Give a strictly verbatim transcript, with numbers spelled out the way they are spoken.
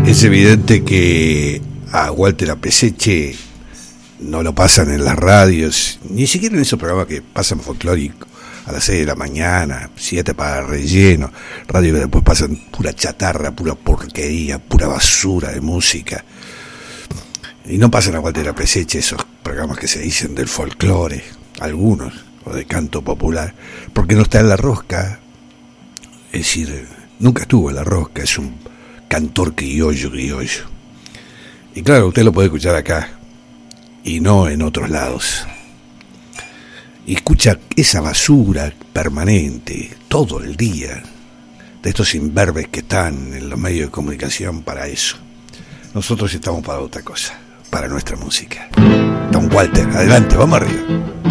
Es evidente que a Walter Apeseche no lo pasan en las radios, ni siquiera en esos programas que pasan folclórico a las seis de la mañana, siete para relleno, radio que después pasan pura chatarra, pura porquería, pura basura de música. Y no pasan a Walter Apeseche esos programas que se dicen del folclore, algunos, o de canto popular, porque no está en la rosca. Es decir, nunca estuvo en la rosca, es un cantor criollo, criollo. Y claro, usted lo puede escuchar acá y no en otros lados. Y escucha esa basura permanente todo el día de estos imberbes que están en los medios de comunicación para eso. Nosotros estamos para otra cosa, para nuestra música. Don Walter, adelante, vamos arriba.